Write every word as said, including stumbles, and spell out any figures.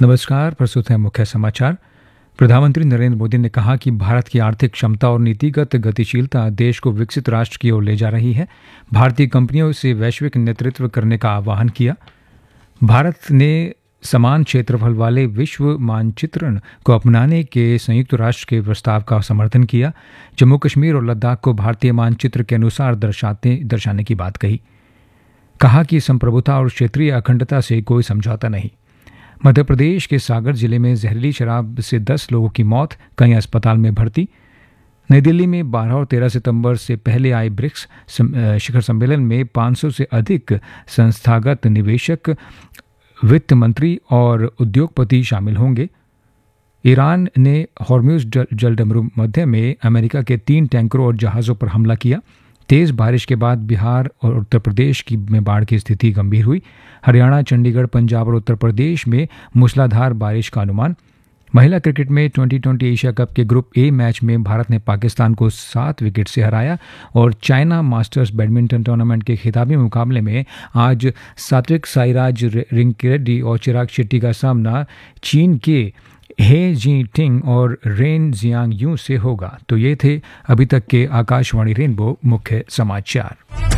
नमस्कार, प्रस्तुत है मुख्य समाचार। प्रधानमंत्री नरेंद्र मोदी ने कहा कि भारत की आर्थिक क्षमता और नीतिगत गतिशीलता देश को विकसित राष्ट्र की ओर ले जा रही है। भारतीय कंपनियों से वैश्विक नेतृत्व करने का आह्वान किया। भारत ने समान क्षेत्रफल वाले विश्व मानचित्रण को अपनाने के संयुक्त राष्ट्र के प्रस्ताव का समर्थन किया। जम्मू कश्मीर और लद्दाख को भारतीय मानचित्र के अनुसार दर्शाते दर्शाने की बात कही। कहा कि संप्रभुता और क्षेत्रीय अखंडता से कोई समझौता नहीं। मध्य प्रदेश के सागर जिले में जहरीली शराब से दस लोगों की मौत, कई अस्पताल में भर्ती। नई दिल्ली में बारह और तेरह सितंबर से पहले आए ब्रिक्स शिखर सम्मेलन में पाँच सौ से अधिक संस्थागत निवेशक, वित्त मंत्री और उद्योगपति शामिल होंगे। ईरान ने हॉर्म्यूज जलडमरू मध्य में अमेरिका के तीन टैंकरों और जहाज़ों पर हमला किया। तेज बारिश के बाद बिहार और उत्तर प्रदेश की में बाढ़ की स्थिति गंभीर हुई। हरियाणा, चंडीगढ़, पंजाब और उत्तर प्रदेश में मूसलाधार बारिश का अनुमान। महिला क्रिकेट में ट्वेंटी ट्वेंटी एशिया कप के ग्रुप ए मैच में भारत ने पाकिस्तान को सात विकेट से हराया और चाइना मास्टर्स बैडमिंटन टूर्नामेंट के खिताबी मुकाबले में आज सात्विक साईराज रंकीरेड्डी और चिराग शेट्टी का सामना चीन के हे जी टिंग और रेन जियांग यू से होगा। तो ये थे अभी तक के आकाशवाणी रेनबो मुख्य समाचार।